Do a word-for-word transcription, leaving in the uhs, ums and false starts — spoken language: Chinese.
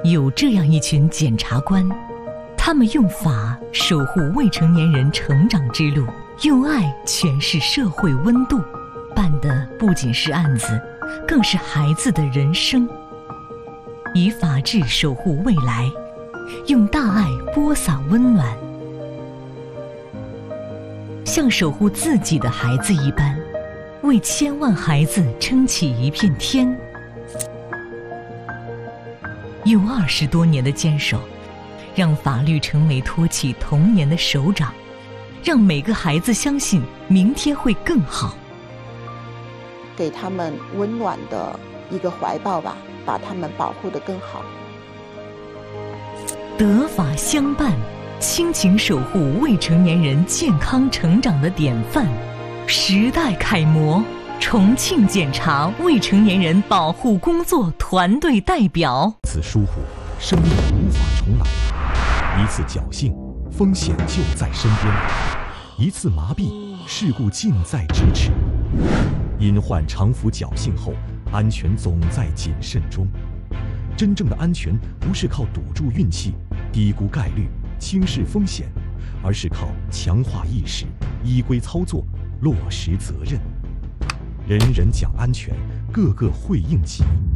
有这样一群检察官，他们用法守护未成年人成长之路，用爱诠释社会温度，办的不仅是案子，更是孩子的人生。以法治守护未来，用大爱播撒温暖，像守护自己的孩子一般，为千万孩子撑起一片天。用二十多年的坚守，让法律成为托起童年的手掌，让每个孩子相信明天会更好。 给他们温暖的一个怀抱吧，把他们保护得更好。 德法相伴，亲情守护未成年人健康成长的典范，时代楷模，重庆检察未成年人保护工作团队代表。 一次疏忽，生命无法重来；一次侥幸，风险就在身边；一次麻痹，事故近在咫尺。因患常服侥幸后，安全总在谨慎中。真正的安全不是靠赌注运气、低估概率、轻视风险，而是靠强化意识、依规操作、落实责任。人人讲安全，个个会应急。